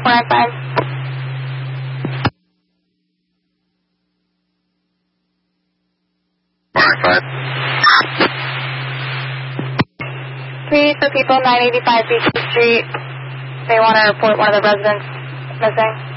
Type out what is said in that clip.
495. Three, so people 985 Beach Street. They want to report one of the residents missing.